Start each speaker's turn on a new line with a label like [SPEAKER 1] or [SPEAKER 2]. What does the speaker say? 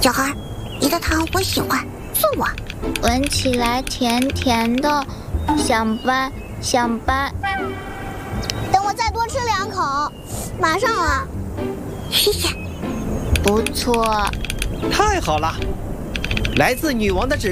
[SPEAKER 1] 小孩，你的糖我喜欢，送我。
[SPEAKER 2] 闻起来甜甜的，想掰想掰。
[SPEAKER 3] 等我再多吃2口，马上啊！
[SPEAKER 1] 谢谢。
[SPEAKER 2] 不错，
[SPEAKER 4] 太好了，来自女王的指